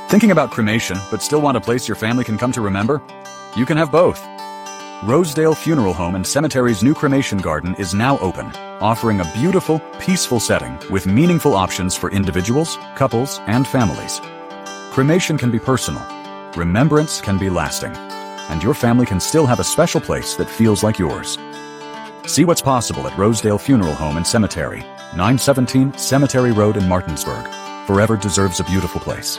Thinking about cremation, but still want a place your family can come to remember? You can have both. Rosedale Funeral Home and Cemetery's new cremation garden is now open, offering a beautiful, peaceful setting with meaningful options for individuals, couples, and families. Cremation can be personal, remembrance can be lasting, and your family can still have a special place that feels like yours. See what's possible at Rosedale Funeral Home and Cemetery, 917 Cemetery Road in Martinsburg. Forever deserves a beautiful place.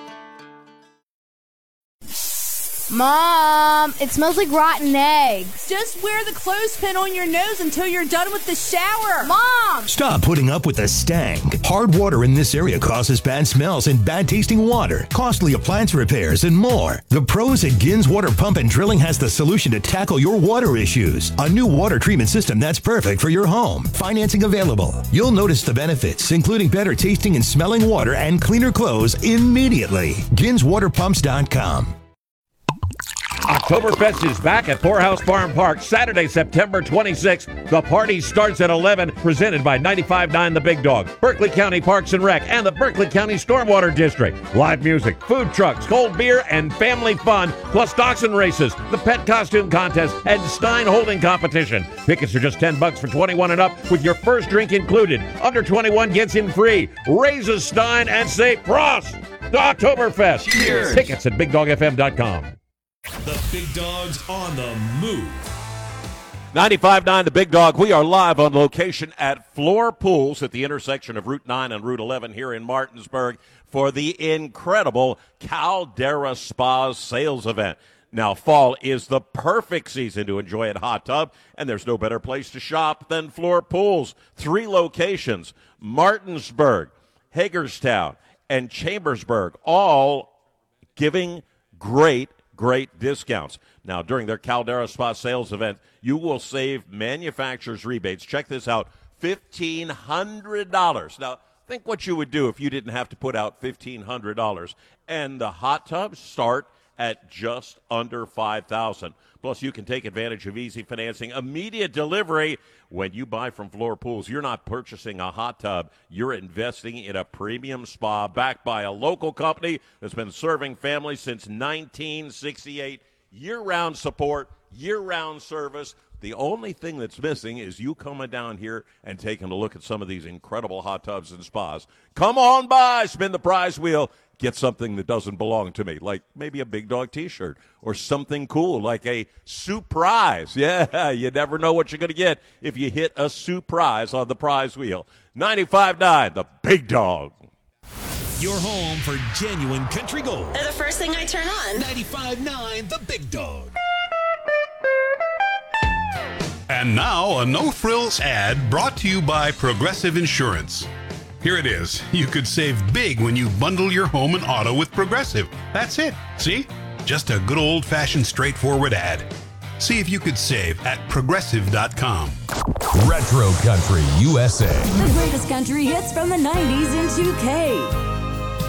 Mom, it smells like rotten eggs. Just wear the clothespin on your nose until you're done with the shower. Mom! Stop putting up with the stank. Hard water in this area causes bad smells and bad tasting water, costly appliance repairs, and more. The pros at Gins Water Pump and Drilling has the solution to tackle your water issues. A new water treatment system that's perfect for your home. Financing available. You'll notice the benefits, including better tasting and smelling water and cleaner clothes immediately. GinsWaterPumps.com. Oktoberfest is back at Poorhouse Farm Park Saturday, September 26th. The party starts at 11, presented by 95.9 The Big Dog, Berkeley County Parks and Rec, and the Berkeley County Stormwater District. Live music, food trucks, cold beer, and family fun, plus dachshund races, the pet costume contest, and Stein holding competition. Tickets are just $10 for 21 and up, with your first drink included. Under 21 gets in free. Raise a Stein and say Prost to Oktoberfest. Cheers. Tickets at BigDogFM.com. The Big Dog's on the move. 95.9 The Big Dog. We are live on location at Floor Pools at the intersection of Route 9 and Route 11 here in Martinsburg for the incredible Caldera Spas sales event. Now, fall is the perfect season to enjoy a hot tub, and there's no better place to shop than Floor Pools. 3 locations, Martinsburg, Hagerstown, and Chambersburg, all giving great discounts. Now, during their Caldera Spa sales event, you will save manufacturer's rebates. Check this out, $1,500. Now, think what you would do if you didn't have to put out $1,500. And the hot tubs start at just under $5,000. Plus, you can take advantage of easy financing, immediate delivery. When you buy from Floor Pools, you're not purchasing a hot tub. You're investing in a premium spa backed by a local company that's been serving families since 1968. Year-round support, year-round service. The only thing that's missing is you coming down here and taking a look at some of these incredible hot tubs and spas. Come on by, spin the prize wheel. Get something that doesn't belong to me, like maybe a Big Dog T-shirt or something cool like a surprise. Yeah, you never know what you're going to get if you hit a surprise on the prize wheel. 95.9, The Big Dog. Your home for genuine country gold. They're the first thing I turn on. 95.9 The Big Dog. And now, a no-frills ad brought to you by Progressive Insurance. Here it is. You could save big when you bundle your home and auto with Progressive. That's it. See? Just a good old-fashioned straightforward ad. See if you could save at Progressive.com. Retro Country USA. The greatest country hits from the 90s in 2K.